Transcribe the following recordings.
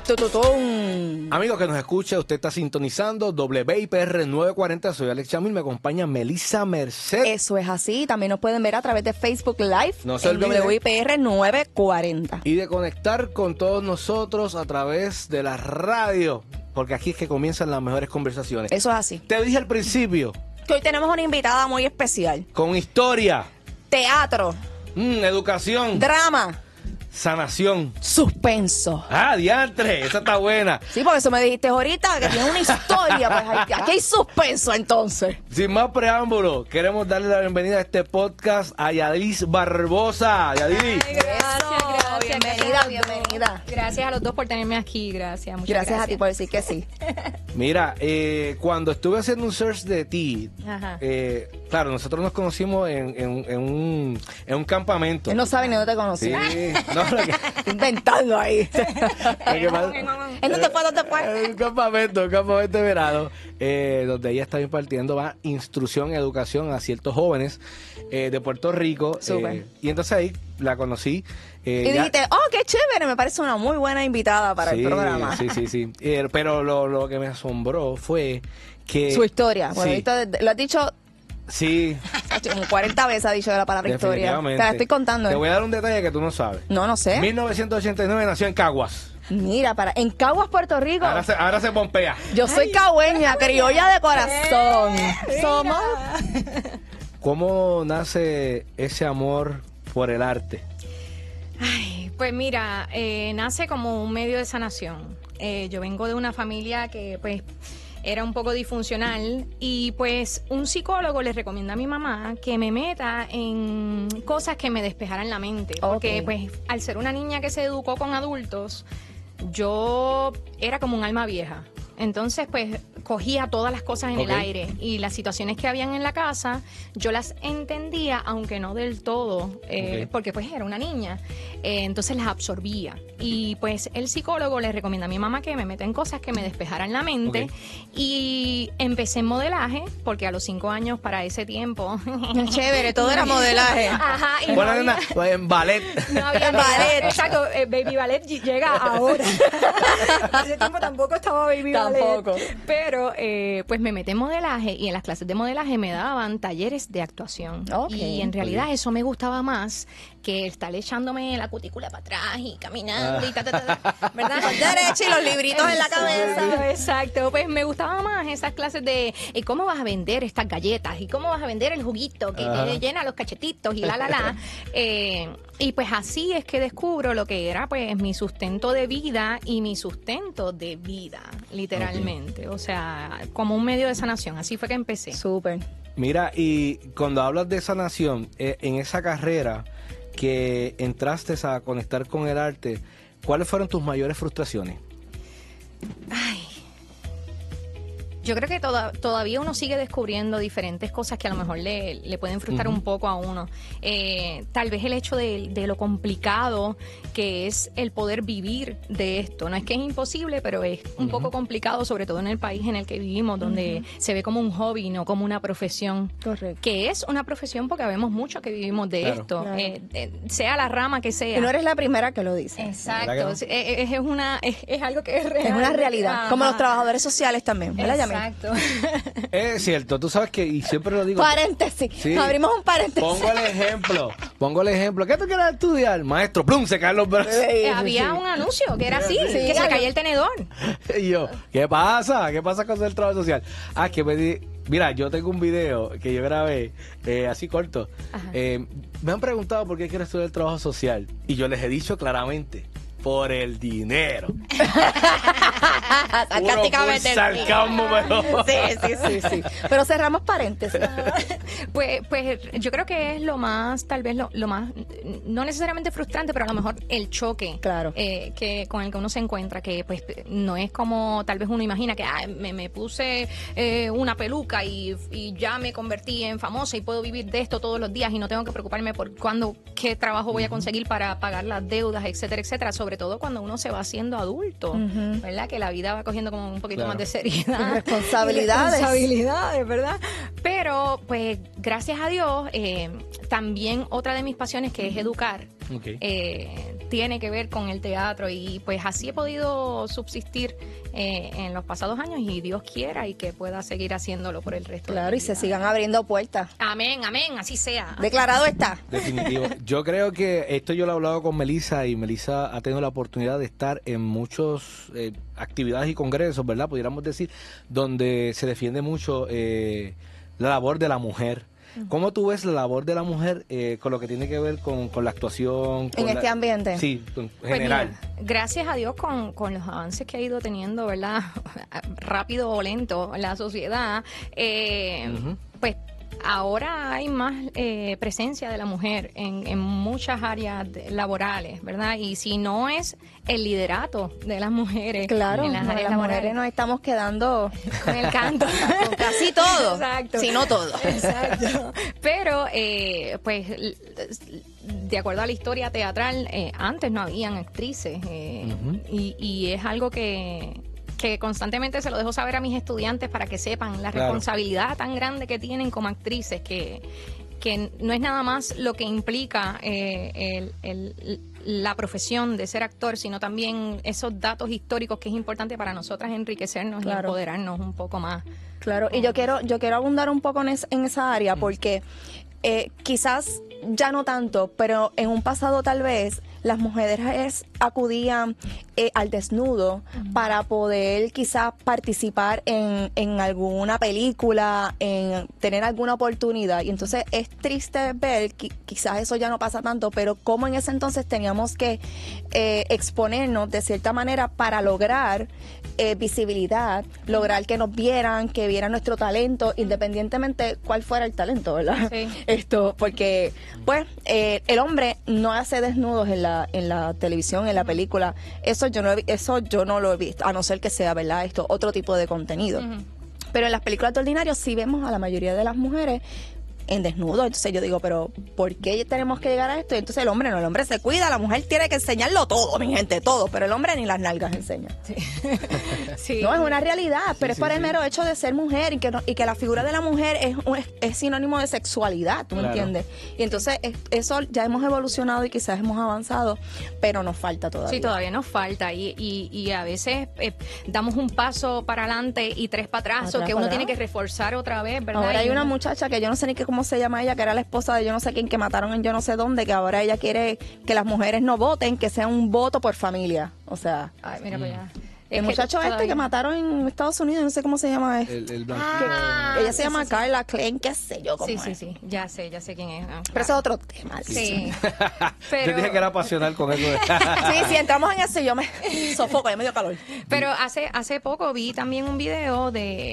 Amigos que nos escucha, usted está sintonizando WIPR 940. Soy Alex Chamil, me acompaña Melissa Merced. Eso es así. También nos pueden ver a través de Facebook Live No se en olviden. WIPR 940. Y de conectar con todos nosotros a través de la radio, porque aquí es que comienzan las mejores conversaciones. Eso es así. Te dije al principio, Que hoy tenemos una invitada muy especial. con historia, Teatro, educación, drama, sanación. suspenso. Ah, diantre, esa está buena. Sí, porque eso me dijiste ahorita, que tiene una historia. Pues aquí hay suspenso entonces. Sin más preámbulo, queremos darle la bienvenida a este podcast a Yadilis Barbosa. Yadilis. Ay, gracias. Bienvenida, Gracias a los bienvenida. dos. Gracias a los dos por tenerme aquí. Gracias, muchas Gracias a ti por decir que sí. Mira, cuando estuve haciendo un search de ti, Ajá. claro, nosotros nos conocimos en un campamento. Él no sabe ni dónde te conocí. Sí, no, lo que, Inventando ahí. lo que pasa- ¿Él no te fue? ¿Dónde fue? un campamento de verano, donde ella está impartiendo instrucción y educación a ciertos jóvenes de Puerto Rico. Súper. Y entonces ahí la conocí. Y dijiste, oh, qué chévere, me parece una muy buena invitada para el programa. Sí. Pero lo que me asombró fue que... Su historia. Bueno, Sí. ahorita lo has dicho Sí, como 40 veces, ha dicho la palabra historia. definitivamente. Te la estoy contando. Te voy a dar un detalle que tú no sabes. No sé. 1989 nació en Caguas. Mira, en Caguas, Puerto Rico. Ahora se pompea. Yo soy cagüeña, criolla de corazón. Somos. ¿Cómo nace ese amor por el arte? Ay, pues mira, nace como un medio de sanación. Yo vengo de una familia que pues era un poco disfuncional y pues un psicólogo le recomienda a mi mamá que me meta en cosas que me despejaran la mente. Porque Ok. pues al ser una niña que se educó con adultos, yo era como un alma vieja. Entonces, pues, cogía todas las cosas en el Ok. aire y las situaciones que habían en la casa, yo las entendía, aunque no del todo, Ok. porque pues era una niña. Entonces las absorbía. Y pues el psicólogo le recomienda a mi mamá que me meta en cosas que me despejaran la mente. Ok. Y empecé en modelaje, porque a los 5 años para ese tiempo... Chévere, todo era modelaje. Ajá, y no Bueno, había- nena, pues en ballet. no había ballet. Exacto, Baby Ballet llega ahora. Hace tiempo tampoco estaba Baby Tampoco. Ballet. Pero pues me metí en modelaje y en las clases de modelaje me daban talleres de actuación. Ok. Y en realidad eso me gustaba más que estar echándome la cutícula para atrás y caminando y ¿verdad? Derecho y los libritos en la cabeza. Exacto, pues me gustaba más esas clases de cómo vas a vender estas galletas y cómo vas a vender el juguito que Ajá. te llena los cachetitos y la. Y pues así es que descubro lo que era pues mi sustento de vida y mi sustento de vida, literalmente. O sea, como un medio de sanación, así fue que empecé. Súper. Mira, y cuando hablas de sanación, en esa carrera que entraste a conectar con el arte, ¿cuáles fueron tus mayores frustraciones? Ay. Yo creo que todavía uno sigue descubriendo diferentes cosas que a lo mejor le pueden frustrar un poco a uno. Tal vez el hecho de lo complicado que es el poder vivir de esto. No es que es imposible, pero es un poco complicado, sobre todo en el país en el que vivimos, donde se ve como un hobby, no como una profesión. Correcto. Que es una profesión porque vemos muchos que vivimos de Claro. esto, Claro. sea la rama que sea. Y no eres la primera que lo dice. Exacto. ¿Verdad que no? Es algo que es real. Es una realidad. Como Ajá. los trabajadores sociales también, ¿verdad, Yamil? Exacto. Es cierto, tú sabes que, y siempre lo digo, Paréntesis. Sí. Abrimos un paréntesis. pongo el ejemplo. ¿Qué tú quieres estudiar? Maestro, plum, se caen los brazos. Había un anuncio que era así, Sí, que se caía el tenedor. Y yo, ¿qué pasa? ¿Qué pasa con el trabajo social? Mira, yo tengo un video que yo grabé, así corto. Ajá. Me han preguntado por qué quiero estudiar el trabajo social. Y yo les he dicho claramente, por el dinero. Sarcásticamente. Puro sarcasmo, pero... Sí. Pero cerramos paréntesis. Pues yo creo que es lo más, tal vez lo más, no necesariamente frustrante, pero a lo mejor el choque Claro. que con el que uno se encuentra, que pues no es como tal vez uno imagina que me puse una peluca y ya me convertí en famosa y puedo vivir de esto todos los días y no tengo que preocuparme por qué trabajo voy a conseguir para pagar las deudas, etcétera, etcétera. Sobre todo cuando uno se va haciendo adulto, ¿verdad? Que la vida va cogiendo como un poquito Claro. más de seriedad. Responsabilidades. Responsabilidades, ¿verdad? Pero, pues, gracias a Dios, también otra de mis pasiones que es educar. Ok. tiene que ver con el teatro y pues así he podido subsistir en los pasados años y Dios quiera y que pueda seguir haciéndolo por el resto de Claro, mi y se vida. sigan abriendo puertas. Amén, amén, así sea. Declarado está. Definitivo. Yo creo que esto yo lo he hablado con Melissa y Melissa ha tenido la oportunidad de estar en muchos actividades y congresos, ¿verdad? Pudiéramos decir, donde se defiende mucho la labor de la mujer. ¿Cómo tú ves la labor de la mujer con lo que tiene que ver con la actuación? En este ambiente. Sí, en Pues general. mira, gracias a Dios con los avances que ha ido teniendo, ¿verdad? Rápido o lento la sociedad, pues ahora hay más presencia de la mujer en muchas áreas laborales, ¿verdad? Y si no es el liderato de las mujeres Claro, en las no, áreas las laborales, mujeres nos estamos quedando con el canto. con casi todo, Exacto. si no todo. Exacto. Pero, pues, de acuerdo a la historia teatral, antes no habían actrices y es algo que constantemente se lo dejo saber a mis estudiantes para que sepan la Claro. responsabilidad tan grande que tienen como actrices, que no es nada más lo que implica la profesión de ser actor, sino también esos datos históricos que es importante para nosotras enriquecernos y Claro. empoderarnos un poco más. Claro, y yo quiero abundar un poco en esa área porque quizás ya no tanto, pero en un pasado tal vez las mujeres acudían al desnudo para poder quizás participar en alguna película, en tener alguna oportunidad. Y entonces es triste ver, quizás eso ya no pasa tanto, pero cómo en ese entonces teníamos que exponernos de cierta manera para lograr visibilidad, lograr que nos vieran, que vieran nuestro talento, independientemente cuál fuera el talento, ¿verdad? Sí. Porque pues el hombre no hace desnudos en la televisión, en la película. Eso yo no lo he visto, a no ser que sea, ¿verdad? Otro tipo de contenido. Pero en las películas de ordinario sí vemos a la mayoría de las mujeres en desnudo. Entonces yo digo, pero ¿por qué tenemos que llegar a esto? Y entonces el hombre se cuida, la mujer tiene que enseñarlo todo, mi gente, todo, pero el hombre ni las nalgas enseña. Sí. No, es una realidad, pero es por el mero hecho de ser mujer y que la figura de la mujer es sinónimo de sexualidad, ¿tú me Claro. entiendes? Y entonces eso ya hemos evolucionado y quizás hemos avanzado, pero nos falta todavía. Sí, todavía nos falta y a veces damos un paso para adelante y tres para atrás, o que uno tiene que reforzar otra vez, ¿verdad? Ahora hay Y una muchacha que yo no sé ni cómo se llama ella, que era la esposa de yo no sé quién, que mataron en yo no sé dónde, que ahora ella quiere que las mujeres no voten, que sea un voto por familia. O sea, Ay, mira para allá. el muchacho que mataron en Estados Unidos, no sé cómo se llama. El blanquito. Ella se llama sí. Carla Klein, qué sé yo cómo Sí, es. sí, ya sé quién es. Ah, Pero eso es otro tema. sí. Yo dije que era pasional con eso. Sí, entramos en eso yo me sofoco, ya me dio calor. Pero hace poco vi también un video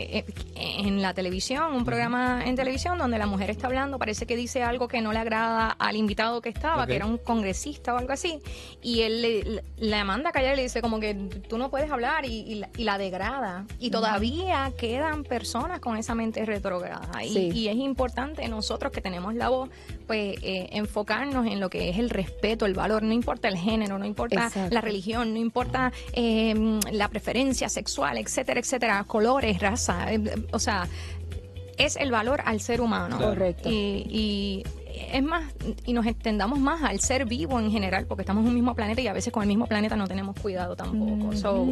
en la televisión, un programa en televisión donde la mujer está hablando, parece que dice algo que no le agrada al invitado que estaba, Ok. que era un congresista o algo así, y él la manda a callar y le dice como que tú no puedes hablar y la degrada. Y todavía quedan personas con esa mente retrógrada. Sí. Y es importante nosotros que tenemos la voz, pues enfocarnos en lo que es el respeto, el valor, no importa el género, no importa Exacto. la religión, no importa la preferencia sexual, etcétera, etcétera, colores, raza, o sea, es el valor al ser humano. Claro. Correcto. Y es más, y nos extendamos más al ser vivo en general, porque estamos en un mismo planeta y a veces con el mismo planeta no tenemos cuidado tampoco. So,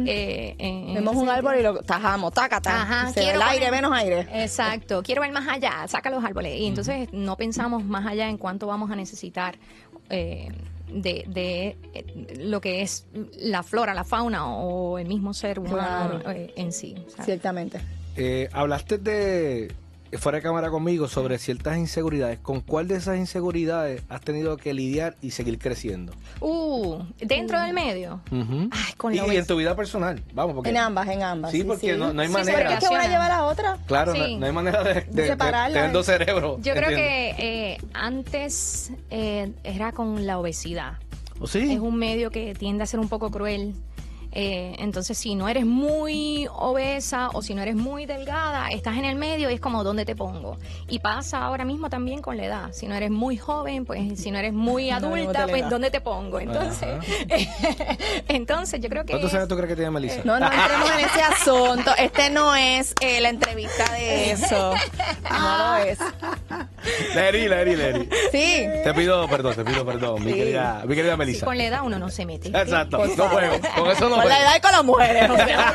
Vemos un árbol y lo tajamos, tácata. Ajá, Se ve quiero el aire, poner- menos aire. Exacto, quiero ver más allá, saca los árboles. Y entonces no pensamos más allá en cuánto vamos a necesitar de lo que es la flora, la fauna o el mismo ser humano Claro. en sí. O sea, Ciertamente. Hablaste fuera de cámara conmigo sobre ciertas inseguridades. ¿Con cuál de esas inseguridades has tenido que lidiar y seguir creciendo? dentro del medio. Ujú. Ay, con y la en tu vida personal, vamos, porque En ambas. sí, porque no hay Sí, manera. Porque es que una Relacionan. lleva a la otra. Claro, Sí. no hay manera de separarla. tener dos cerebros. Yo creo ¿entiendes? que antes era con la obesidad. ¿O sí? Es un medio que tiende a ser un poco cruel. Entonces, si no eres muy obesa o si no eres muy delgada, estás en el medio y es como, ¿dónde te pongo? Y pasa ahora mismo también con la edad. Si no eres muy joven, pues si no eres muy No, no te adulta, la pues edad. ¿dónde te pongo? Entonces, entonces yo creo que... ¿Cuántos años tú crees que tiene Melissa? No entremos en ese asunto. Este no es la entrevista de eso. No lo es. Leri. Sí. Te pido perdón, mi querida Sí, Melissa. con la edad uno no se mete. Exacto, Por no favor. juego, con eso no Con la juego. edad y con las mujeres. O sea.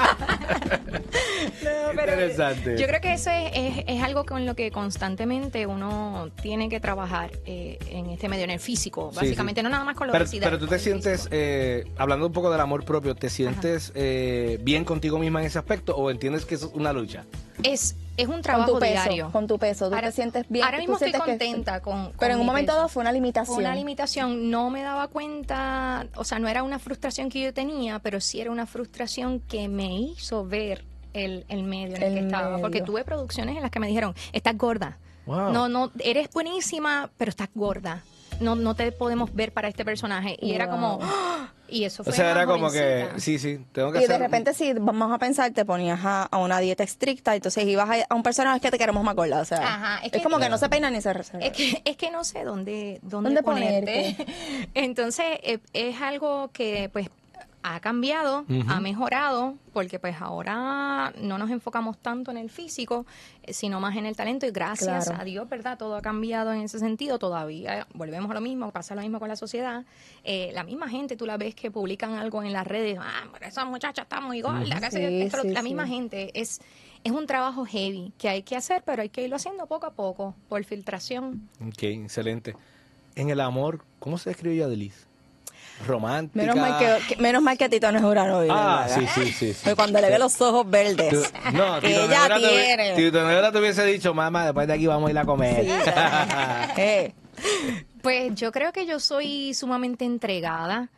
No, pero Interesante. yo creo que eso es algo con lo que constantemente uno tiene que trabajar en este medio, en el físico, Sí, básicamente, sí. no nada más con la Pero, obesidad. pero tú te con el sientes, físico. hablando un poco del amor propio, ¿te sientes bien contigo misma en ese aspecto o entiendes que es una lucha? Es un Con trabajo tu peso, diario. con tu peso, tú te sientes bien. Ahora tú mismo estoy sientes que- contenta con Pero en un mi momento peso. dado fue una limitación. Fue una limitación, no me daba cuenta, o sea, no era una frustración que yo tenía, pero sí era una frustración que me hizo ver el medio en el que estaba. medio. Porque tuve producciones en las que me dijeron, estás gorda. Wow. No, eres buenísima, pero estás gorda. No te podemos ver para este personaje. Y era como, Wow. ¡ah! Y eso fue O sea, más era como que, jovencita. sí, tengo que Y hacer... de repente, si vamos a pensar, te ponías a una dieta estricta, entonces ibas a un personaje que te queremos más gorda. O sea, Ajá, es es que- como que no se peina ni se reserva. Es que no sé dónde ¿Dónde ponerte. Entonces, es algo que pues ha cambiado, ha mejorado, porque pues ahora no nos enfocamos tanto en el físico, sino más en el talento, y gracias Claro. a Dios, ¿verdad? Todo ha cambiado en ese sentido, todavía volvemos a lo mismo, pasa lo mismo con la sociedad. La misma gente, tú la ves que publican algo en las redes, pero esa muchacha está muy gorda, que Sí, sí, la sí. misma gente, es un trabajo heavy que hay que hacer, pero hay que irlo haciendo poco a poco, por filtración. Ok, excelente. En el amor, ¿cómo se describe Yadilis? Romántica. Menos mal que Tito no es Urano. Ah, ¿verdad? sí. Porque cuando le ve los ojos verdes, Tú- No, que Tito ella Nevera tiene. Tito Nevera te hubiese dicho, mamá, después de aquí vamos a ir a comer. Sí, eh, Pues yo creo que yo soy sumamente entregada.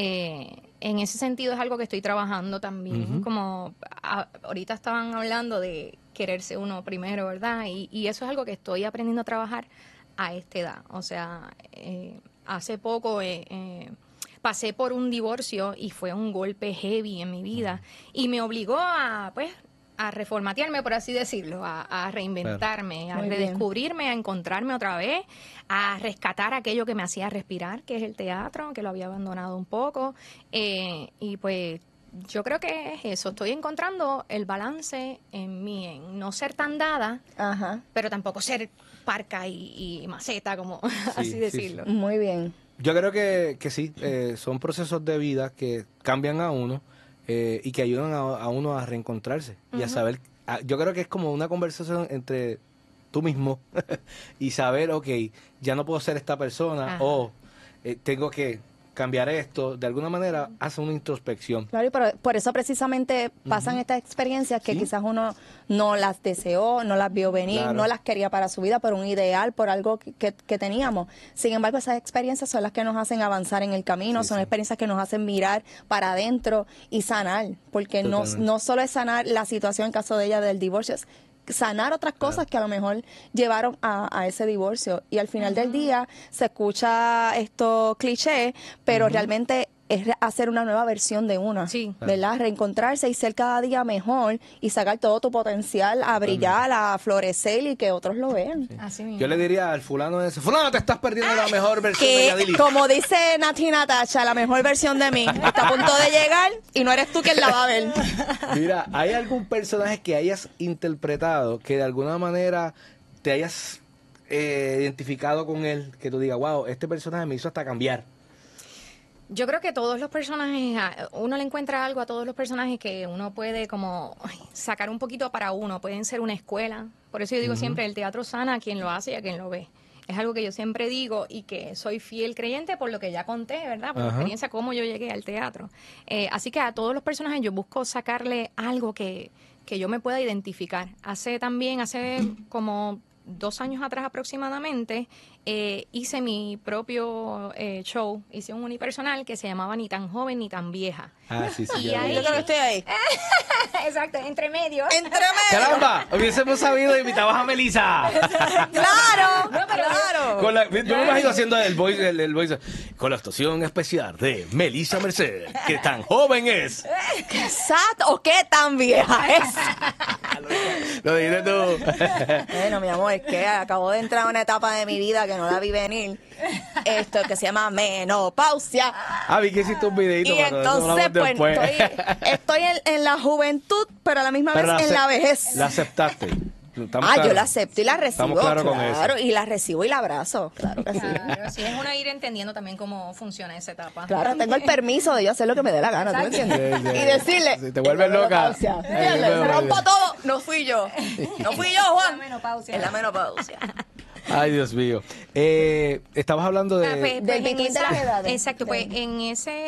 En ese sentido es algo que estoy trabajando también. Como ahorita estaban hablando de quererse uno primero, ¿verdad? Y eso es algo que estoy aprendiendo a trabajar a esta edad. O sea, hace poco pasé por un divorcio y fue un golpe heavy en mi vida y me obligó a, pues, a reformatearme, por así decirlo, a reinventarme, a Muy bien. redescubrirme, a encontrarme otra vez, a rescatar aquello que me hacía respirar, que es el teatro, que lo había abandonado un poco. Y pues yo creo que es eso, estoy encontrando el balance en mí, en no ser tan dada, ajá, pero tampoco ser parca y maceta, como así sí, decirlo. muy bien. Yo creo que sí, son procesos de vida que cambian a uno y que ayudan a uno a reencontrarse y a saber, yo creo que es como una conversación entre tú mismo y saber, ok, ya no puedo ser esta persona Ajá. o tengo que cambiar esto, de alguna manera hace una introspección. Claro, y por eso precisamente pasan estas experiencias que Sí. quizás uno no las deseó, no las vio venir, Claro. no las quería para su vida, por un ideal, por algo que teníamos. Sin embargo, esas experiencias son las que nos hacen avanzar en el camino, Sí, son sí. experiencias que nos hacen mirar para adentro y sanar, porque Totalmente. no solo es sanar la situación en caso de ella del divorcio, es sanar otras cosas que a lo mejor llevaron a ese divorcio. Y al final del día se escucha esto cliché, pero realmente es hacer una nueva versión de una, Sí. ¿verdad? Reencontrarse y ser cada día mejor y sacar todo tu potencial a brillar, a florecer y que otros lo vean. Así mismo. Yo le diría al fulano ese, fulano, te estás perdiendo la mejor versión de Que, Yadilis. como dice Nati Natasha, la mejor versión de mí está a punto de llegar y no eres tú quien la va a ver. Mira, ¿hay algún personaje que hayas interpretado que de alguna manera te hayas identificado con él? Que tú digas, wow, este personaje me hizo hasta cambiar. Yo creo que todos los personajes, uno le encuentra algo a todos los personajes que uno puede como sacar un poquito para uno, pueden ser una escuela. Por eso yo digo siempre, el teatro sana a quien lo hace y a quien lo ve. Es algo que yo siempre digo y que soy fiel creyente por lo que ya conté, ¿verdad? Por la Ajá. experiencia, cómo yo llegué al teatro. Así que a todos los personajes yo busco sacarle algo que yo me pueda identificar. Hace como 2 años atrás aproximadamente, hice mi propio show, hice un unipersonal que se llamaba Ni tan joven ni tan vieja. Ah, sí, sí. Y ya ahí- vi. Yo creo que estoy ahí. Exacto, entre medio. Entre medio. ¡Caramba! Hubiésemos sabido invitabas a Melissa. ¡Claro! No, pero- ¡Claro! Yo me imagino haciendo el voice con la actuación especial de Melissa Merced, que tan joven es. Exacto. ¿O qué tan vieja es? Lo diré tú. Bueno, mi amor, es que acabo de entrar a una etapa de mi vida que no la vi venir. Esto que se llama menopausia. Ah, vi que hiciste un videito. Y pero eso entonces, hablamos pues, después. estoy en la juventud, pero a la misma Pero vez en la acep- vejez. La aceptaste. Yo la acepto y la recibo. Estamos claros con eso. Y la recibo y la abrazo. Claro que sí. Claro, sí, es uno ir entendiendo también cómo funciona esa etapa. Claro, tengo el permiso de yo hacer lo que me dé la gana, ¿tú me entiendes? Sí, sí. Y decirle, Si te vuelves loca. Se rompo todo, no fui yo. No fui yo, Juan. La menopausia. En la menopausia. Ay, Dios mío. Estabas hablando de... Del between de las edades. Exacto, pues en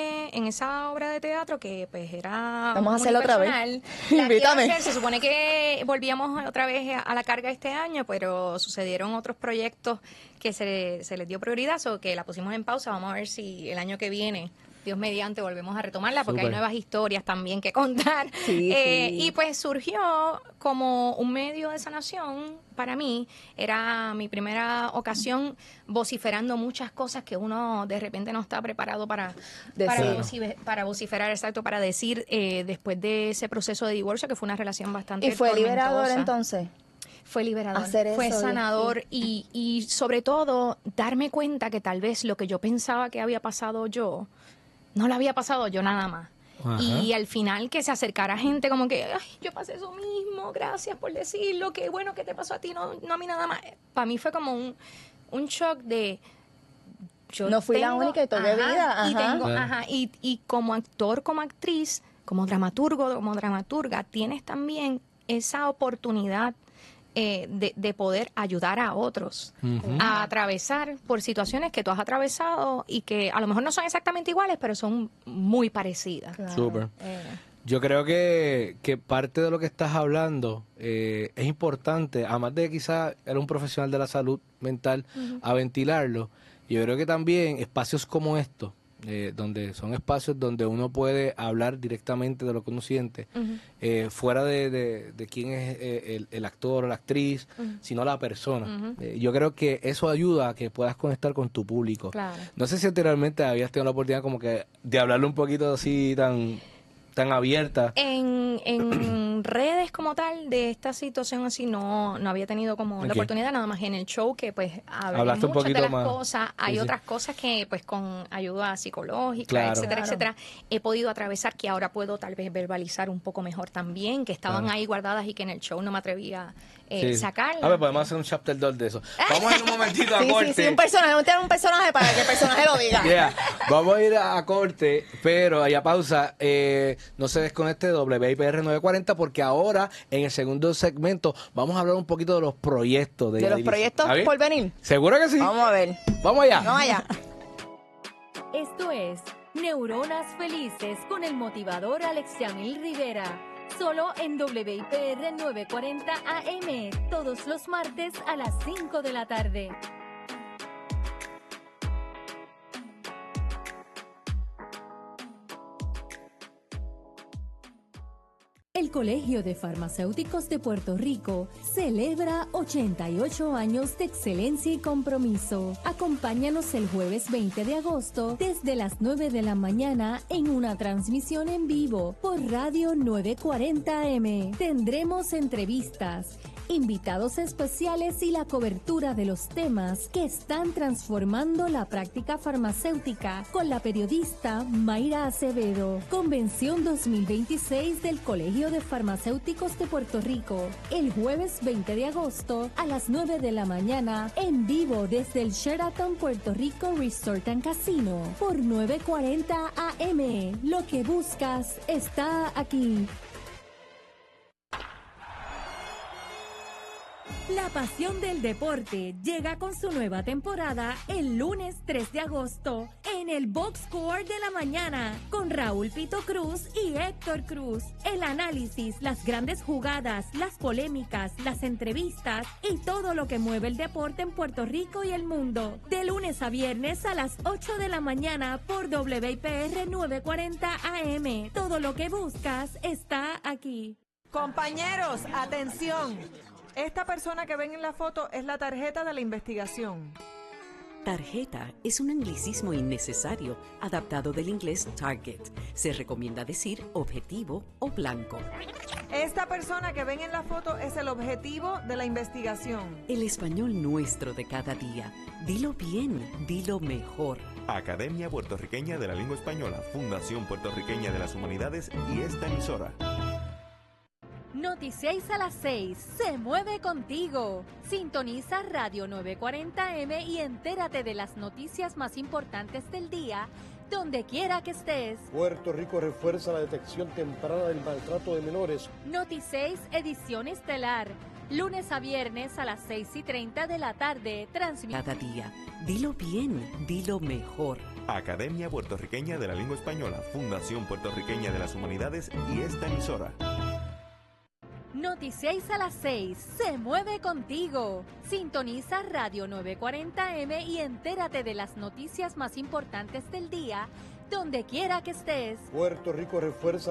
esa obra de teatro que pues era Vamos a hacerla otra vez. unipersonal, la quiero Invítame. hacer. Se supone que volvíamos otra vez a la carga este año, pero sucedieron otros proyectos que se les dio prioridad, o que la pusimos en pausa. Vamos a ver si el año que viene, Dios mediante, volvemos a retomarla, porque Súper. hay nuevas historias también que contar. Sí, sí. Y pues surgió como un medio de sanación para mí. Era mi primera ocasión vociferando muchas cosas que uno de repente no está preparado para vociferar, exacto, para decir después de ese proceso de divorcio, que fue una relación bastante ¿Y fue liberador tormentosa. entonces? Fue liberador, Hacer eso, fue Dios, sanador y sobre todo darme cuenta que tal vez lo que yo pensaba que había pasado yo, no lo había pasado yo nada más. Ajá. Y al final que se acercara gente como que, ay, yo pasé eso mismo, gracias por decirlo, qué bueno que te pasó a ti, no a mí nada más. Para mí fue como un shock de... Yo No fui la única y tuve vida, Y, ajá. tengo, y como actor, como actriz, como dramaturgo, como dramaturga, tienes también esa oportunidad de poder ayudar a otros a atravesar por situaciones que tú has atravesado y que a lo mejor no son exactamente iguales, pero son muy parecidas. Claro. Súper. Yo creo que parte de lo que estás hablando es importante, además de quizás era un profesional de la salud mental, a ventilarlo. Yo creo que también espacios como estos, donde son espacios donde uno puede hablar directamente de lo que uno siente, fuera de quién es el actor o la actriz, sino la persona. Yo creo que eso ayuda a que puedas conectar con tu público. Claro. No sé si anteriormente habías tenido la oportunidad como que de hablarle un poquito así tan abierta. En redes como tal de esta situación así no había tenido como la Ok. oportunidad, nada más en el show que pues hablé Hablaste un muchas de poquito las más. cosas. Hay Sí, sí. otras cosas que pues con ayuda psicológica, Claro. etcétera, Claro. etcétera, he podido atravesar, que ahora puedo tal vez verbalizar un poco mejor también, que estaban Claro. ahí guardadas y que en el show no me atrevía Sí. sacarlas. A ver, podemos hacer un chapter 2 de eso. Vamos a ir un momentito a Sí, corte. sí, un personaje. Vamos a tener un personaje para que el personaje lo diga. Yeah. Vamos a ir a corte, pero allá pausa. No se desconecte WIPR 940 porque ahora en el segundo segmento vamos a hablar un poquito de los proyectos. De los proyectos ¿Está bien? por venir. ¿Seguro que sí? Vamos a ver. Vamos allá. Vamos allá. Esto es Neuronas Felices con el motivador Alex Yamil Rivera. Solo en WIPR 940 AM, todos los martes a las 5 de la tarde. El Colegio de Farmacéuticos de Puerto Rico celebra 88 años de excelencia y compromiso. Acompáñanos el jueves 20 de agosto desde las 9 de la mañana en una transmisión en vivo por Radio 940 AM. Tendremos entrevistas, invitados especiales y la cobertura de los temas que están transformando la práctica farmacéutica con la periodista Mayra Acevedo. Convención 2026 del Colegio de Farmacéuticos de Puerto Rico, el jueves 20 de agosto a las 9 de la mañana en vivo desde el Sheraton Puerto Rico Resort and Casino por 940 AM. Lo que buscas está aquí. La pasión del deporte llega con su nueva temporada el lunes 3 de agosto en el Box Score de la mañana con Raúl Pito Cruz y Héctor Cruz. El análisis, las grandes jugadas, las polémicas, las entrevistas y todo lo que mueve el deporte en Puerto Rico y el mundo. De lunes a viernes a las 8 de la mañana por WIPR 940 AM. Todo lo que buscas está aquí. Compañeros, atención. Esta persona que ven en la foto es la tarjeta de la investigación. Tarjeta es un anglicismo innecesario adaptado del inglés target. Se recomienda decir objetivo o blanco. Esta persona que ven en la foto es el objetivo de la investigación. El español nuestro de cada día. Dilo bien, dilo mejor. Academia Puertorriqueña de la Lengua Española, Fundación Puertorriqueña de las Humanidades y esta emisora. Noti 6 a las 6 se mueve contigo. Sintoniza Radio 940M y entérate de las noticias más importantes del día, donde quiera que estés. Puerto Rico refuerza la detección temprana del maltrato de menores. Noti 6 edición estelar. Lunes a viernes a las 6:30 de la tarde. Cada día. Dilo bien, dilo mejor. Academia Puertorriqueña de la Lengua Española, Fundación Puertorriqueña de las Humanidades y esta emisora. Noti 6 a las 6 se mueve contigo. Sintoniza Radio 940M y entérate de las noticias más importantes del día, donde quiera que estés. Puerto Rico refuerza